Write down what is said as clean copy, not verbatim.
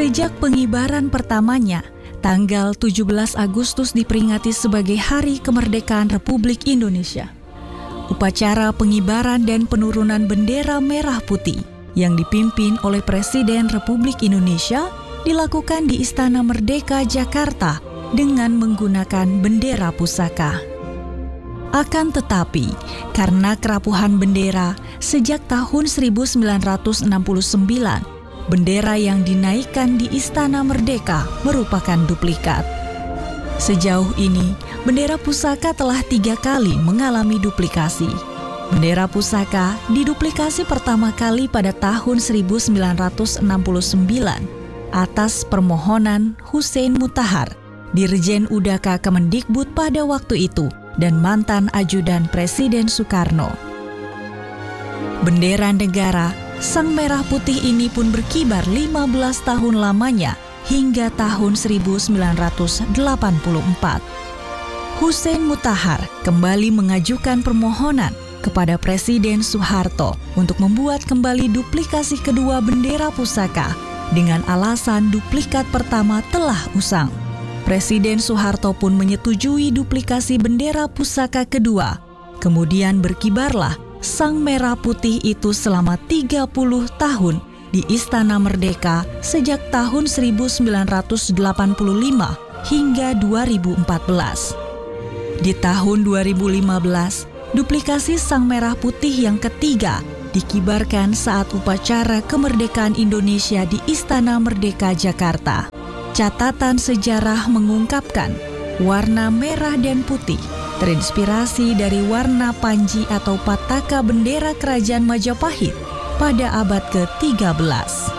Sejak pengibaran pertamanya, tanggal 17 Agustus diperingati sebagai Hari Kemerdekaan Republik Indonesia. Upacara pengibaran dan penurunan bendera merah putih yang dipimpin oleh Presiden Republik Indonesia dilakukan di Istana Merdeka, Jakarta dengan menggunakan bendera pusaka. Akan tetapi, karena kerapuhan bendera sejak tahun 1969, bendera yang dinaikkan di Istana Merdeka merupakan duplikat. Sejauh ini, bendera pusaka telah 3 kali mengalami duplikasi. Bendera pusaka diduplikasi pertama kali pada tahun 1969 atas permohonan Hussein Mutahar, Dirjen Udaka Kemendikbud pada waktu itu dan mantan ajudan Presiden Soekarno. Bendera negara Sang Merah Putih ini pun berkibar 15 tahun lamanya hingga tahun 1984. Hussein Mutahar kembali mengajukan permohonan kepada Presiden Soeharto untuk membuat kembali duplikasi kedua bendera pusaka dengan alasan duplikat pertama telah usang. Presiden Soeharto pun menyetujui duplikasi bendera pusaka kedua. Kemudian berkibarlah Sang Merah Putih itu selama 30 tahun di Istana Merdeka sejak tahun 1985 hingga 2014. Di tahun 2015, duplikasi Sang Merah Putih yang ketiga dikibarkan saat upacara kemerdekaan Indonesia di Istana Merdeka, Jakarta. Catatan sejarah mengungkapkan warna merah dan putih terinspirasi dari warna panji atau pataka bendera Kerajaan Majapahit pada abad ke-13.